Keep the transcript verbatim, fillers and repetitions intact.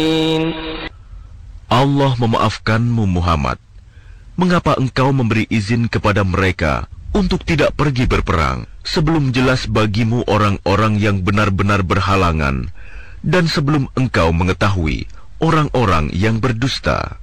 Allah memaafkanmu Muhammad. Mengapa engkau memberi izin kepada mereka untuk tidak pergi berperang, sebelum jelas bagimu orang-orang yang benar-benar berhalangan, dan sebelum engkau mengetahui orang-orang yang berdusta?